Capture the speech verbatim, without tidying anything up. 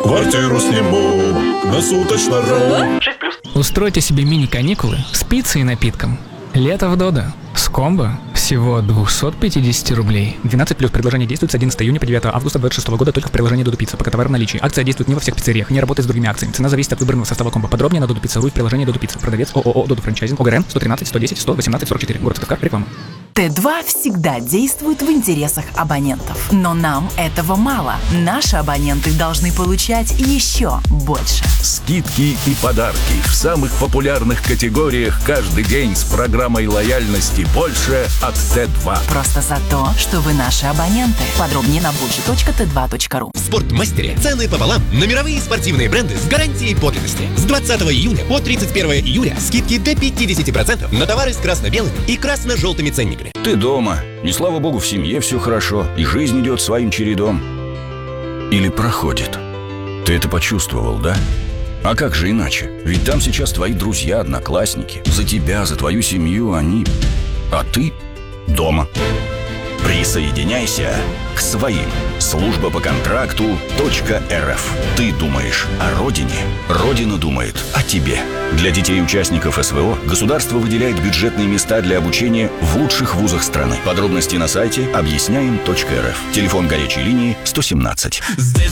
Квартиру сниму на суточно-ру. Устройте себе мини-каникулы с пиццей и напитком. Лето в Додо. С комбо всего двести пятьдесят рублей. двенадцать плюс. Предложение действует с одиннадцатого июня по девятого августа две тысячи двадцать шестого года только в приложении Додо Пицца. Пока товар в наличии. Акция действует не во всех пиццериях, не работает с другими акциями. Цена зависит от выбранного состава комбо. Подробнее на Додо Пицца точка ру в приложении Додо Пицца. Продавец ООО Додо Франчайзинг. ОГРН сто тринадцать сто десять сто восемнадцать сорок четыре. Город Сыктывкар. Реклама. Т два всегда действует в интересах абонентов. Но нам этого мало. Наши абоненты должны получать еще больше. Скидки и подарки в самых популярных категориях каждый день с программой лояльности «Больше» от Т два. Просто за то, что вы наши абоненты. Подробнее на больше точка т два точка ру. В Спортмастере цены пополам на мировые спортивные бренды с гарантией подлинности. С двадцатого июня по тридцать первого июля скидки до пятьдесят процентов на товары с красно-белыми и красно-желтыми ценниками. Ты дома, и слава богу, в семье все хорошо, и жизнь идет своим чередом. Или проходит. Ты это почувствовал, да? А как же иначе? Ведь там сейчас твои друзья, одноклассники. За тебя, за твою семью они... А ты дома. Присоединяйся к своим. Служба по контракту .рф. Ты думаешь о родине, родина думает о тебе. Для детей-участников СВО государство выделяет бюджетные места для обучения в лучших вузах страны. Подробности на сайте объясняем точка эр эф. Телефон горячей линии сто семнадцать.